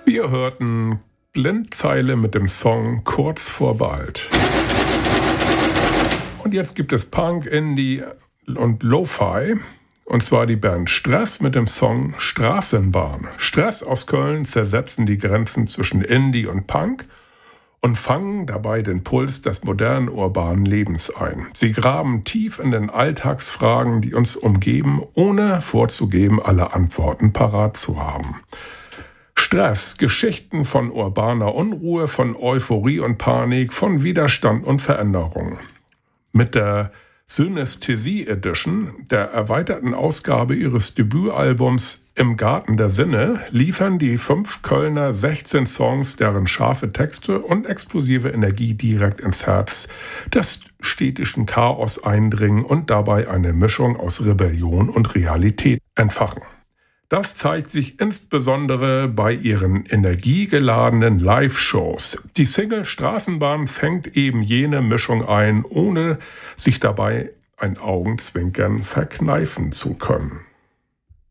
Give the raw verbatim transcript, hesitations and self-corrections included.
Wir hörten Blindzeile mit dem Song Kurz vor bald. Und jetzt gibt es Punk, Indie und Lo-Fi. Und zwar die Band Stress mit dem Song Straßenbahn. Stress aus Köln zersetzen die Grenzen zwischen Indie und Punk und fangen dabei den Puls des modernen urbanen Lebens ein. Sie graben tief in den Alltagsfragen, die uns umgeben, ohne vorzugeben, alle Antworten parat zu haben. Stress, Geschichten von urbaner Unruhe, von Euphorie und Panik, von Widerstand und Veränderung. Mit der Synästhesie Edition, der erweiterten Ausgabe ihres Debütalbums Im Garten der Sinne, liefern die fünf Kölner sechzehn Songs, deren scharfe Texte und explosive Energie direkt ins Herz des städtischen Chaos eindringen und dabei eine Mischung aus Rebellion und Realität entfachen. Das zeigt sich insbesondere bei ihren energiegeladenen Live-Shows. Die Single Straßenbahn fängt eben jene Mischung ein, ohne sich dabei ein Augenzwinkern verkneifen zu können.